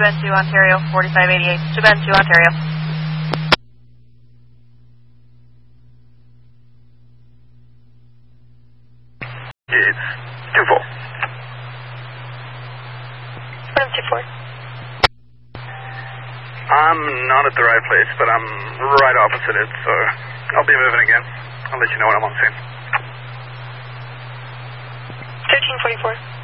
Bend 2, Ontario, 4588. To Bend 2, Ontario. It's 2-4. Bend 2-4. I'm not at the right place, but I'm right opposite it, so I'll be moving again. I'll let you know when I'm on scene. 1344.